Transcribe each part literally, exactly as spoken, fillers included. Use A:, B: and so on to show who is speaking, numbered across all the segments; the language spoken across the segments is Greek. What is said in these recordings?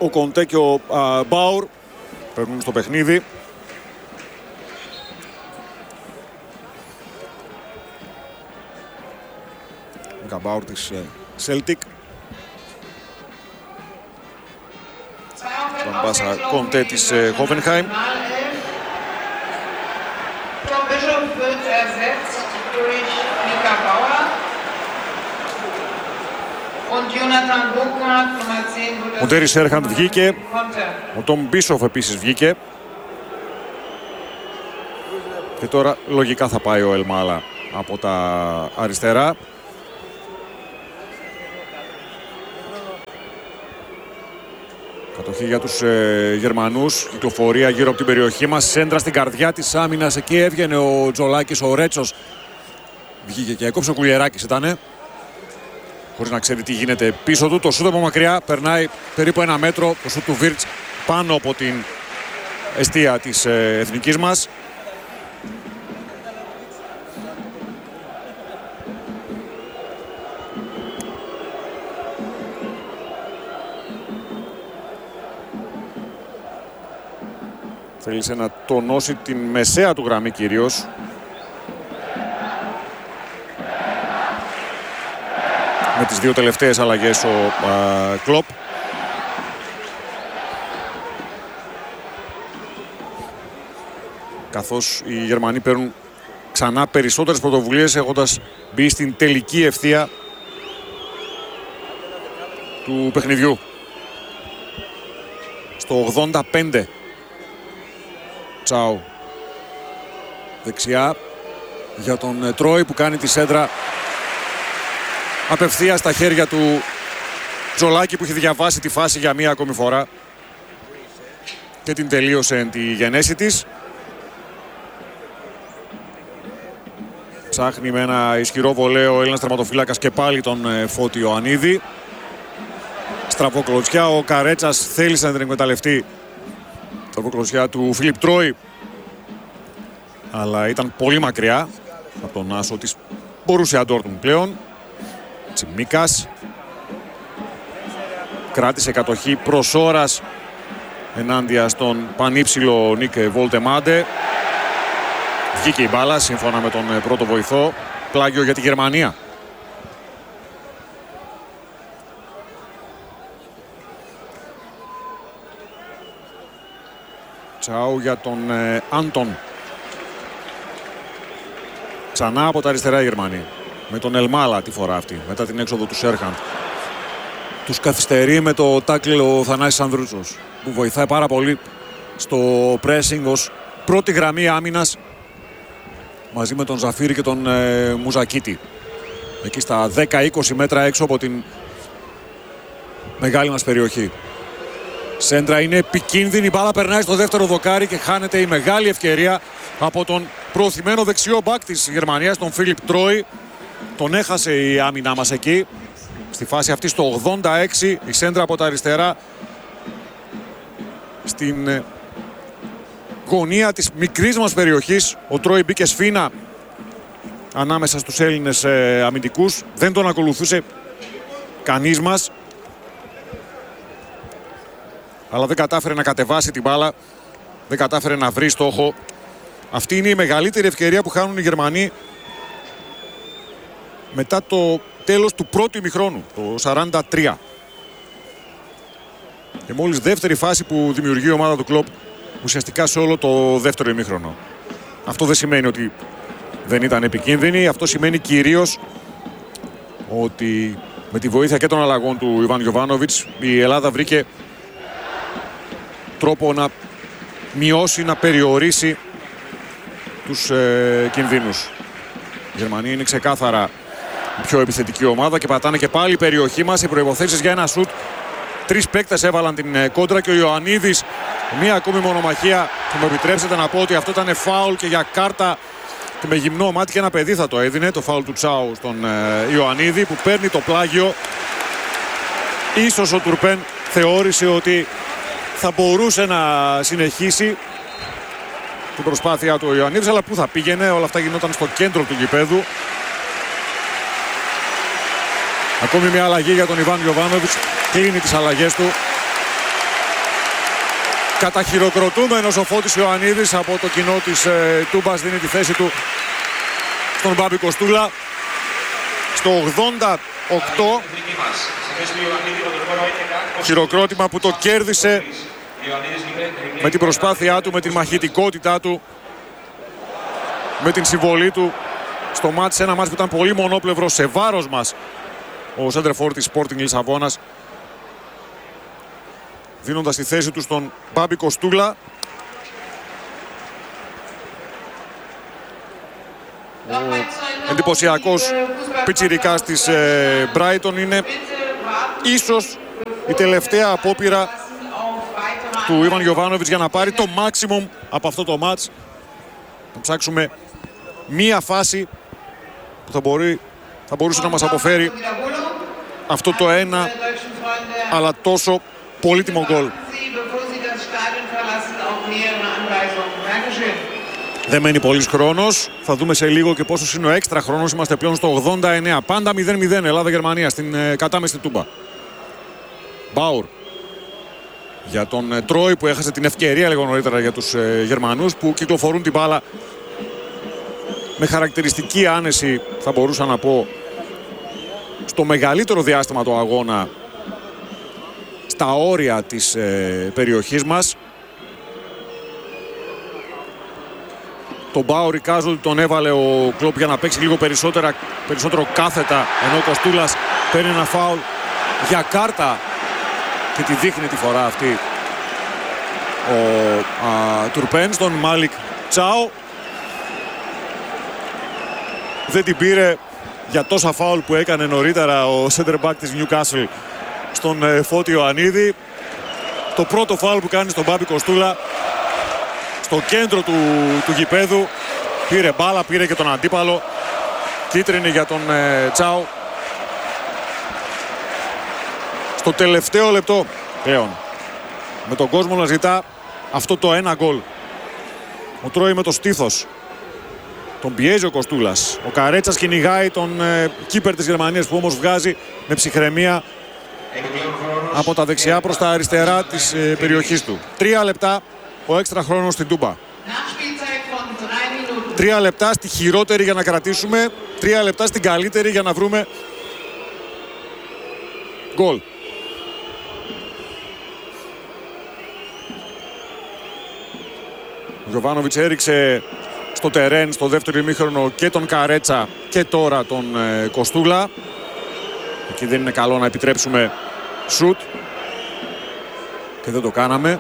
A: Ο Κοντέ και ο α, Μπάουρ παίρνουν στο παιχνίδι. Ο Μπάουρ της Celtic. Στον πάσα Κοντέ της Hoffenheim. Ο Ντέρι Σέρχαντ βγήκε. Ο Τόμ Μπίσοφ επίσης βγήκε. Και τώρα λογικά θα πάει ο Ελμάλα από τα αριστερά. Κατοχή για τους ε, Γερμανούς. Κυκλοφορία γύρω από την περιοχή μας. Σέντρα στην καρδιά της άμυνας. Εκεί έβγαινε ο Τζολάκης, ο Ρέτσος. Βγήκε και έκοψε. Ο Κουλιεράκης ήτανε. Χωρίς να ξέρει τι γίνεται πίσω του. Το σούτ από μακριά περνάει περίπου ένα μέτρο. Το σούτ του Βίρτς πάνω από την εστία της ε, εθνικής μας. Θέλησε να τονώσει την μεσαία του γραμμή κυρίως. Με τις δύο τελευταίες αλλαγές ο α, Κλοπ. Καθώς οι Γερμανοί παίρνουν ξανά περισσότερες πρωτοβουλίες, έχοντας μπει στην τελική ευθεία του παιχνιδιού. Στο ογδόντα πέντε. Τσάου δεξιά για τον Τρόι που κάνει τη σέντρα απευθείας στα χέρια του Τζολάκη, που έχει διαβάσει τη φάση για μία ακόμη φορά και την τελείωσε εν τη γενέση της. Ψάχνει με ένα ισχυρό βολέο ο Έλληνας τερματοφύλακας και πάλι τον Φώτη Ιωαννίδη. Στραβοκλωτσιά, ο Καρέτσας θέλησε να την εκμεταλλευτεί. Στραβοκλωτσιά του Φίλιπ Τρόι, αλλά ήταν πολύ μακριά από τον άσο της Μπορούσια Ντόρτμουντ πλέον. Τσιμίκας κράτησε κατοχή προς ώρας ενάντια στον πανύψηλο Νίκ Βολτεμάντε. Βγήκε η μπάλα σύμφωνα με τον πρώτο βοηθό. Πλάγιο για τη Γερμανία. Τσάου για τον ε, Άντον. Ξανά από τα αριστερά οι Γερμανοί. Με τον Ελμάλα τη φορά αυτή, μετά την έξοδο του Σέρχαντ. Τους καθυστερεί με το τάκλ ο Θανάσης Ανδρούτσος, που βοηθάει πάρα πολύ στο pressing ως πρώτη γραμμή άμυνας, μαζί με τον Ζαφίρη και τον ε, Μουζακίτη. Εκεί στα δέκα είκοσι μέτρα έξω από την μεγάλη μας περιοχή. Σέντρα είναι επικίνδυνη, η μπάλα περνάει στο δεύτερο δοκάρι και χάνεται η μεγάλη ευκαιρία από τον προωθημένο δεξιό μπακ της Γερμανίας, τον Φίλιπ Τρόι. Τον έχασε η άμυνά μας εκεί. Στη φάση αυτή στο ογδόντα έξι η σέντρα από τα αριστερά στην γωνία της μικρής μας περιοχής. Ο Τρόι μπήκε σφίνα ανάμεσα στους Έλληνες ε, αμυντικούς. Δεν τον ακολουθούσε κανείς μας, αλλά δεν κατάφερε να κατεβάσει την μπάλα. Δεν κατάφερε να βρει στόχο. Αυτή είναι η μεγαλύτερη ευκαιρία που χάνουν οι Γερμανοί μετά το τέλος του πρώτου ημιχρόνου, το σαράντα τρία. Και μόλις δεύτερη φάση που δημιουργεί η ομάδα του Κλοπ ουσιαστικά σε όλο το δεύτερο ημίχρονο. Αυτό δεν σημαίνει ότι δεν ήταν επικίνδυνη. Αυτό σημαίνει κυρίως ότι με τη βοήθεια και των αλλαγών του Ιβάν Γιοβάνοβιτς η Ελλάδα βρήκε τρόπο να μειώσει, να περιορίσει τους ε, κινδύνους. Η Γερμανία είναι ξεκάθαρα η πιο επιθετική ομάδα και πατάνε και πάλι η περιοχή μας. Οι προϋποθέσεις για ένα σουτ. Τρεις παίκτες έβαλαν την ε, κόντρα και ο Ιωαννίδης μία ακόμη μονομαχία. Και μου επιτρέψετε να πω ότι αυτό ήταν φάουλ και για κάρτα, και με γυμνό μάτι, και ένα παιδί θα το έδινε. Το φάουλ του Τσάου στον ε, Ιωαννίδη, που παίρνει το πλάγιο. Ίσως ο Τουρπέν θεώρησε ότι θα μπορούσε να συνεχίσει την προσπάθεια του ο Ιωαννίδης, αλλά πού θα πήγαινε, όλα αυτά γινόταν στο κέντρο του γηπέδου. Ακόμη μια αλλαγή για τον Ιβάν Γιοβάνοβιτς, κλείνει τις αλλαγές του. Καταχειροκροτούμενος ο Φώτης Ιωαννίδης από το κοινό της ε, Τούμπας, δίνει τη θέση του στον Μπάμπη Κοστούλα. Στο ογδόντα οκτώ, χειροκρότημα που το κέρδισε με την προσπάθειά του, με την μαχητικότητά του, με την συμβολή του στο μάτς, ένα μάτς που ήταν πολύ μονόπλευρο, σε βάρος μας ο σέντερφορ της Sporting Λισαβόνας, δίνοντας τη θέση του στον Μπάμπη Κοστούλα. Ο εντυπωσιακός πιτσιρικάς της ε, Brighton είναι ίσως η τελευταία απόπειρα του Ιβάν Γιοβάνοβιτς για να πάρει το maximum από αυτό το μάτς. Να ψάξουμε μία φάση που θα, μπορεί, θα μπορούσε να μας αποφέρει αυτό το ένα αλλά τόσο πολύτιμο γκολ. Δεν μένει πολύς χρόνος. Θα δούμε σε λίγο και πόσο είναι ο έξτρα χρόνος. Είμαστε πλέον στο ογδόντα εννέα. Πάντα μηδέν μηδέν Ελλάδα-Γερμανία στην ε, κατάμεστη Τούμπα. Μπάουρ για τον ε, Τρόι που έχασε την ευκαιρία λίγο νωρίτερα για τους ε, Γερμανούς, που κυκλοφορούν την μπάλα με χαρακτηριστική άνεση, θα μπορούσα να πω, στο μεγαλύτερο διάστημα του αγώνα στα όρια της ε, περιοχής μας. Τον Μπάουρ εικάζω ότι τον έβαλε ο Κλόπ για να παίξει λίγο περισσότερα, περισσότερο κάθετα, ενώ ο Κοστούλας παίρνει ένα φάουλ για κάρτα και τη δείχνει τη φορά αυτή ο α, Τουρπέν στον Μάλικ Τσάο. Δεν την πήρε για τόσα φάουλ που έκανε νωρίτερα ο center back της Newcastle στον ε, Φώτη Ιωαννίδη. Το πρώτο φάουλ που κάνει στον Μπάμπη Κοστούλα στο κέντρο του, του γηπέδου, πήρε μπάλα, πήρε και τον αντίπαλο. Κίτρινη για τον ε, Τσάο στο τελευταίο λεπτό πλέον, με τον κόσμο να ζητά αυτό το ένα γκολ. Ο Τρόι με το στήθος, τον πιέζει ο Κοστούλας. Ο Καρέτσας κυνηγάει τον ε, κύπερ της Γερμανίας, που όμως βγάζει με ψυχραιμία από τα δεξιά προς τα αριστερά της ε, περιοχής του. Τρία λεπτά ο έξτρα χρόνος στην Τούμπα. Τρία λεπτά στη χειρότερη για να κρατήσουμε, τρία λεπτά στην καλύτερη για να βρούμε γκολ. Ο Γιοβάνοβιτς έριξε στο τερέν στο δεύτερο ημίχρονο και τον Καρέτσα και τώρα τον ε, Κοστούλα. Εκεί δεν είναι καλό να επιτρέψουμε σουτ και δεν το κάναμε.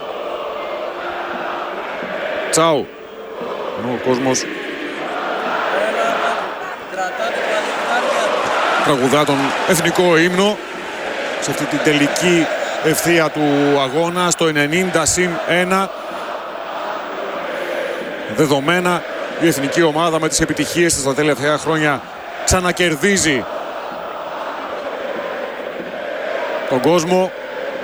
A: Τσάου. Ενώ ο κόσμος τραγουδά τον εθνικό ύμνο σε αυτή την τελική ευθεία του αγώνα στο ενενήντα συν ένα. Δεδομένα η εθνική ομάδα με τις επιτυχίες της τα τελευταία χρόνια ξανακερδίζει τον κόσμο,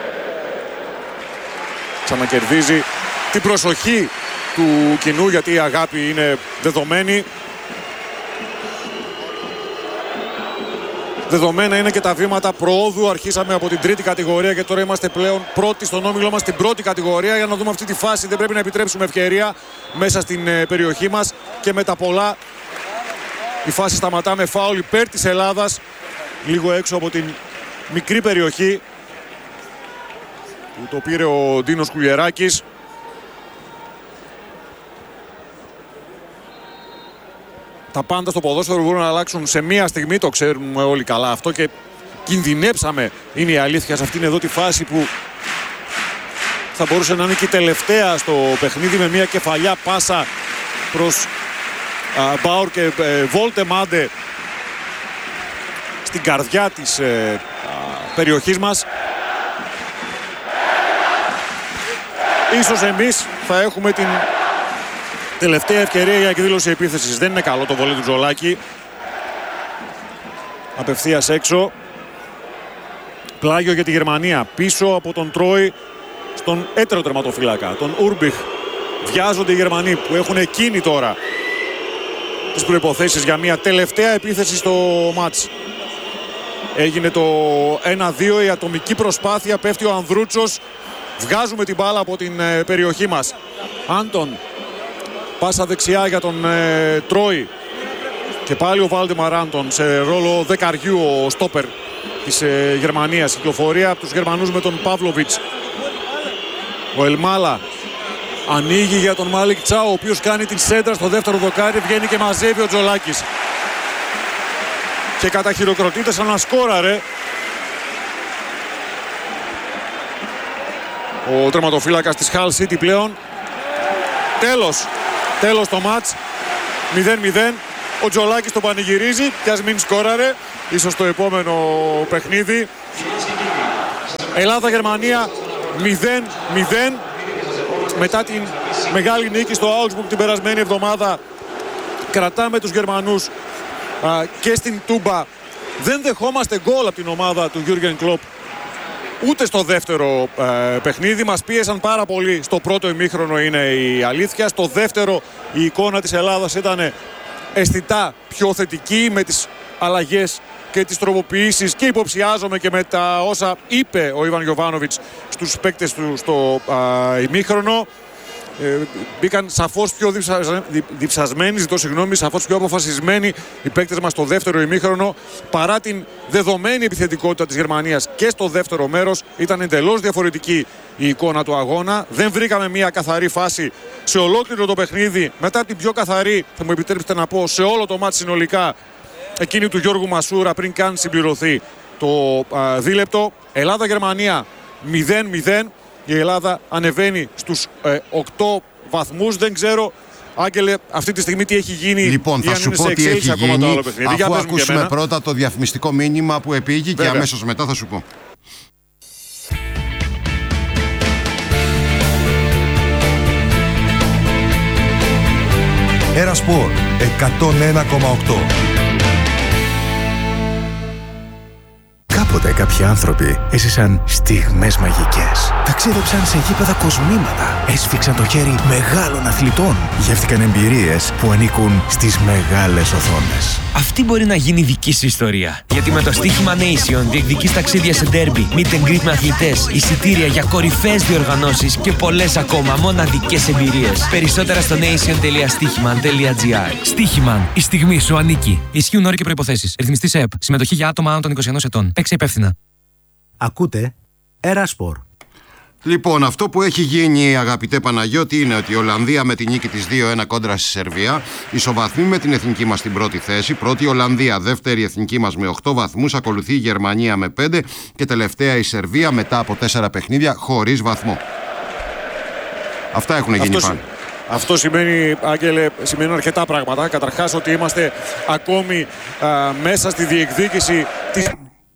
A: ξανακερδίζει την προσοχή του κοινού, γιατί η αγάπη είναι δεδομένη. Δεδομένα είναι και τα βήματα προόδου. Αρχίσαμε από την τρίτη κατηγορία και τώρα είμαστε πλέον πρώτοι στον όμιλό μας στην πρώτη κατηγορία. Για να δούμε αυτή τη φάση, δεν πρέπει να επιτρέψουμε ευκαιρία μέσα στην περιοχή μας. Και με τα πολλά η φάση σταματά με φάουλ υπέρ της Ελλάδας, λίγο έξω από την μικρή περιοχή που το πήρε ο Ντίνος Κουλιεράκης. Τα πάντα στο ποδόσφαιρο μπορούν να αλλάξουν σε μία στιγμή, το ξέρουμε όλοι καλά αυτό, και κινδυνέψαμε, είναι η αλήθεια, σε αυτήν εδώ τη φάση που θα μπορούσε να είναι και η τελευταία στο παιχνίδι, με μία κεφαλιά πάσα προς α, Μπάουρ και ε, Βόλτε Μάντε στην καρδιά της ε, α, περιοχής μας. Ίσως εμείς θα έχουμε την τελευταία ευκαιρία για εκδήλωση επίθεσης. Δεν είναι καλό το βολέ του Τζολάκη. Απευθείας έξω. Πλάγιο για τη Γερμανία. Πίσω από τον Τρόι στον έτερο τερματοφύλακα, τον Ούρμπιχ. Βιάζονται οι Γερμανοί που έχουν εκείνοι τώρα τις προϋποθέσεις για μια τελευταία επίθεση στο μάτς. έγινε το ένα δύο, η ατομική προσπάθεια, πέφτει ο Ανδρούτσος, βγάζουμε την μπάλα από την ε, περιοχή μας. Άντων, πάσα δεξιά για τον ε, Τρόι και πάλι ο Βάλτεμαρ Άντων σε ρόλο δεκαριού, ο στόπερ της ε, Γερμανίας. Κυκλοφορία από τους Γερμανούς με τον Παύλοβιτς. Ο Ελμάλα ανοίγει για τον Μάλικ Τσάου, ο οποίος κάνει την σέντρα στο δεύτερο δοκάρι, βγαίνει και μαζεύει ο Τζολάκης και καταχειροκροτείται σαν να σκόραρε ο τερματοφύλακας της Hull City πλέον. Τέλος, τέλος το μάτς, μηδέν μηδέν. Ο Τζολάκης το πανηγυρίζει και ας μην σκόραρε, ίσως το επόμενο παιχνίδι. Ελλάδα-Γερμανία μηδέν μηδέν. Μετά την μεγάλη νίκη στο Augsburg την περασμένη εβδομάδα, κρατάμε τους Γερμανούς α, και στην Τούμπα. Δεν δεχόμαστε γκολ από την ομάδα του Γιούργεν Κλοπ ούτε στο δεύτερο ε, παιχνίδι. Μας πίεσαν πάρα πολύ στο πρώτο ημίχρονο, είναι η αλήθεια. Στο δεύτερο η εικόνα της Ελλάδας ήταν αισθητά πιο θετική με τις αλλαγές και τις τροποποιήσεις, και υποψιάζομαι και με τα όσα είπε ο Ιβάν Γιοβάνοβιτς στους παίκτες του στο α, ημίχρονο. Ε, μπήκαν σαφώς πιο διψα... διψασμένοι, ζητώ συγγνώμη, σαφώς πιο αποφασισμένοι οι παίκτες μας στο δεύτερο ημίχρονο. Παρά την δεδομένη επιθετικότητα της Γερμανίας και στο δεύτερο μέρος, ήταν εντελώς διαφορετική η εικόνα του αγώνα. Δεν βρήκαμε μια καθαρή φάση σε ολόκληρο το παιχνίδι. Μετά την πιο καθαρή, θα μου επιτρέψετε να πω, σε όλο το μάτι συνολικά, εκείνη του Γιώργου Μασούρα πριν καν συμπληρωθεί το α, δίλεπτο. Ελλάδα-Γερμανία μηδέν μηδέν. Η Ελλάδα ανεβαίνει στους ε, οκτώ βαθμούς. Δεν ξέρω, Άγγελε, αυτή τη στιγμή τι έχει γίνει.
B: Λοιπόν, θα σου πω τι έχει γίνει,
A: το άλλο παιχνίδι.
B: αφού ακούσουμε πρώτα το διαφημιστικό μήνυμα που επήγει. Βέβαια. Και αμέσως μετά θα σου πω.
C: Ένα Σπορ εκατόν ένα κόμμα οκτώ. Κάποτε κάποιοι άνθρωποι έζησαν στιγμές μαγικές. Ταξίδεψαν σε γήπεδα κοσμήματα. Έσφιξαν το χέρι μεγάλων αθλητών. Γεύτηκαν εμπειρίες που ανήκουν στις μεγάλες οθόνες.
D: Αυτή μπορεί να γίνει δική σου ιστορία. Γιατί με το στοίχημα Nation διεκδικείς ταξίδια σε ντέρμπι, meet and greet με αθλητές, εισιτήρια για κορυφαίες διοργανώσεις και πολλές ακόμα μοναδικές εμπειρίες. Περισσότερα στο nation τελεία στοίχημαν τελεία gr. Στοίχημαν. Η στιγμή σου ανήκει. Ισχύουν όροι και προϋποθέσεις. Ρυθμιστής ΕΕΠ. Συμμετοχή για άτομα άνω των είκοσι ενός ετών. Παίξε υπεύθυνα.
E: Ακούτε Ερασπορ.
B: Λοιπόν, αυτό που έχει γίνει, αγαπητέ Παναγιώτη, είναι ότι η Ολλανδία με τη νίκη της δύο ένα κόντρα στη Σερβία ισοβαθμεί με την εθνική μας στην πρώτη θέση. Πρώτη η Ολλανδία, δεύτερη η εθνική μας με οκτώ βαθμούς, ακολουθεί η Γερμανία με πέντε και τελευταία η Σερβία μετά από τέσσερα παιχνίδια χωρίς βαθμό. Αυτά έχουν γίνει
A: Αυτό,
B: πάλι.
A: Αυτό σημαίνει, Άγγελε, σημαίνει αρκετά πράγματα. Καταρχάς ότι είμαστε ακόμη α, μέσα στη διεκδίκηση της...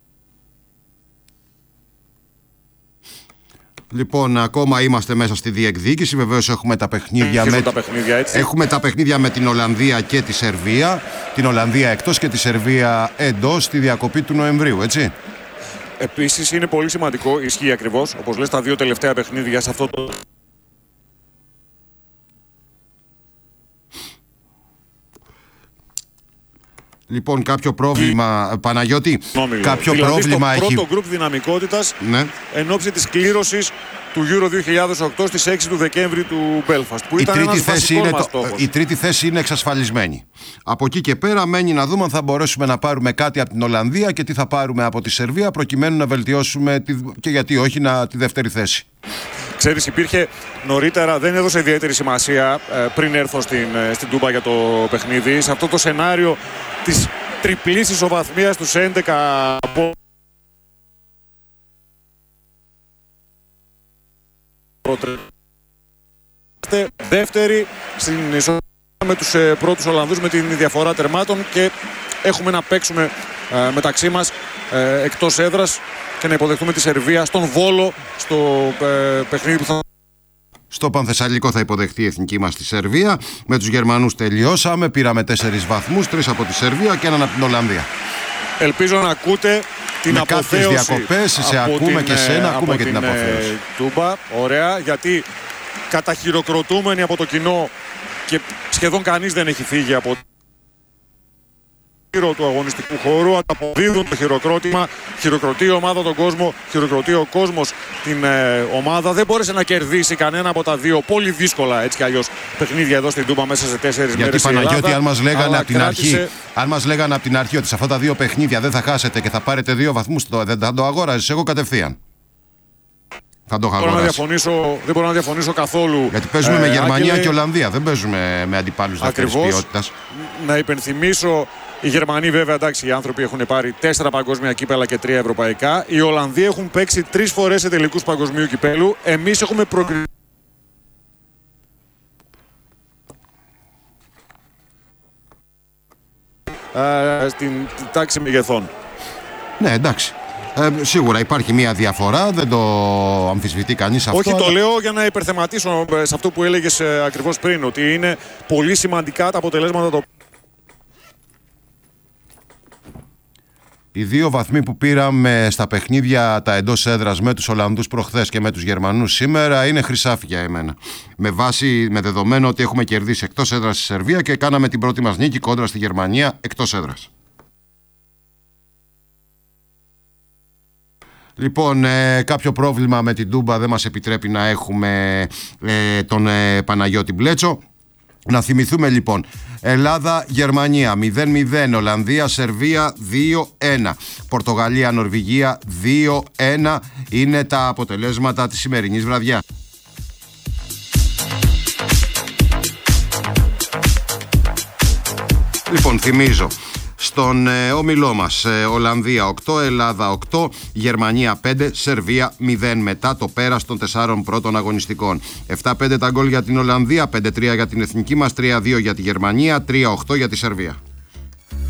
B: Λοιπόν, ακόμα είμαστε μέσα στη διεκδίκηση. Βεβαίως έχουμε τα παιχνίδια, με...
A: τα παιχνίδια έτσι.
B: έχουμε τα παιχνίδια με την Ολλανδία και τη Σερβία. Την Ολλανδία εκτός και τη Σερβία εντός στη διακοπή του Νοεμβρίου, έτσι.
A: Επίσης είναι πολύ σημαντικό, ισχύει ακριβώς, όπως λες, τα δύο τελευταία παιχνίδια σε αυτό το...
B: Λοιπόν, κάποιο πρόβλημα, Παναγιώτη, κάποιο
A: δηλαδή
B: πρόβλημα
A: στο
B: έχει...
A: πρώτο γκρουπ δυναμικότητας,
B: ναι,
A: εν ώψη της κλήρωσης του Euro δύο χιλιάδες οκτώ στις έξι του Δεκέμβρη του Belfast, που
B: η
A: ήταν
B: τρίτη,
A: ένας
B: θέση
A: βασικός
B: είναι
A: μας
B: το...
A: στόχος.
B: η τρίτη θέση είναι εξασφαλισμένη. Από εκεί και πέρα μένει να δούμε αν θα μπορέσουμε να πάρουμε κάτι από την Ολλανδία και τι θα πάρουμε από τη Σερβία, προκειμένου να βελτιώσουμε τη... και γιατί όχι να... τη δεύτερη θέση.
A: Ξέρεις, υπήρχε νωρίτερα, δεν έδωσε ιδιαίτερη σημασία ε, πριν έρθω στην, ε, στην Τούμπα για το παιχνίδι, σε αυτό το σενάριο της τριπλής ισοβαθμίας τους έντεκα από... δεύτερη στην ισοβαθμία με τους ε, πρώτους Ολλανδούς με την διαφορά τερμάτων και έχουμε να παίξουμε ε, μεταξύ μας ε, εκτός έδρας και να υποδεχτούμε τη Σερβία στον Βόλο στο ε, παιχνίδι που θα...
B: Στο Πανθεσσαλικό θα υποδεχτεί η εθνική μας τη Σερβία. Με τους Γερμανούς τελειώσαμε, πήραμε τέσσερις βαθμούς, τρεις από τη Σερβία και έναν από την Ολλανδία.
A: Ελπίζω να ακούτε την
B: με
A: αποθέωση.
B: Με κάποιες διακοπές, σε ακούμε την, και σένα, ακούμε και την, την αποθέωση.
A: Τούμπα, ωραία, γιατί καταχειροκροτούμενοι από το κοινό και σχεδόν κανείς δεν έχει φύγει από του αγωνιστικού χώρου, ανταποδίδουν το χειροκρότημα, χειροκροτεί η ομάδα τον κόσμο, χειροκροτεί ο κόσμος την ε, ομάδα. Δεν μπόρεσε να κερδίσει κανένα από τα δύο πολύ δύσκολα έτσι κι αλλιώς παιχνίδια εδώ στην Τούμπα μέσα σε τέσσερις μέρες.
B: Γιατί Παναγιώτη, αν μας λέγανε από την
A: κράτησε...
B: αρχή, αν μας λέγανε από την αρχή ότι σε αυτά τα δύο παιχνίδια δεν θα χάσετε και θα πάρετε δύο βαθμούς, το, δεν θα το αγόραζες εγώ κατευθείαν. Θα το
A: μπορώ να διαφωνήσω, δεν μπορώ να διαφωνήσω καθόλου.
B: Γιατί παίζουμε
A: ε,
B: με Γερμανία
A: Άγγελε,
B: και Ολλανδία, δεν παίζουμε με αντιπάλους δεύτερης ποιότητας.
A: Να υπενθυμίσω, οι Γερμανοί βέβαια, εντάξει, οι άνθρωποι έχουν πάρει τέσσερα παγκόσμια κύπελα και τρία ευρωπαϊκά. Οι Ολλανδοί έχουν παίξει τρεις φορές σε τελικούς παγκοσμίου κυπέλου. Εμείς έχουμε προκριθεί. Ε, στην τάξη μεγεθών.
B: Ναι, εντάξει. Ε, σίγουρα υπάρχει μια διαφορά, δεν το αμφισβητεί κανείς αυτό.
A: Όχι,
B: αλλά...
A: το λέω για να υπερθεματίσω σε αυτό που έλεγες ε, ακριβώς πριν, ότι είναι πολύ σημαντικά τα αποτελέσματα των.
B: Οι δύο βαθμοί που πήραμε στα παιχνίδια τα εντός έδρας με τους Ολλανδούς προχθές και με τους Γερμανούς σήμερα είναι χρυσάφι για εμένα. Με βάση, με δεδομένο ότι έχουμε κερδίσει εκτός έδρας στη Σερβία και κάναμε την πρώτη μας νίκη κόντρα στη Γερμανία εκτός έδρας. Λοιπόν, ε, κάποιο πρόβλημα με την Τούμπα δεν μας επιτρέπει να έχουμε ε, τον ε, Παναγιώτη Μπλέτσο. Να θυμηθούμε λοιπόν, Ελλάδα-Γερμανία μηδέν μηδέν, Ολλανδία-Σερβία δύο ένα, Πορτογαλία-Νορβηγία δύο ένα είναι τα αποτελέσματα της σημερινής βραδιά. Λοιπόν, θυμίζω, στον ε, όμιλό μας, ε, Ολλανδία οκτώ, Ελλάδα οκτώ, Γερμανία πέντε, Σερβία μηδέν μετά το πέρας των τεσσάρων πρώτων αγωνιστικών. επτά πέντε τα γκολ για την Ολλανδία, πέντε τρία για την εθνική μας, τρία δύο για τη Γερμανία, τρία οκτώ για τη Σερβία.